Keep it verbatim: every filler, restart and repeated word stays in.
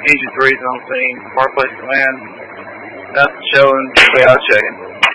Engine three's on scene. Far place command. Nothing showing. Way out checking.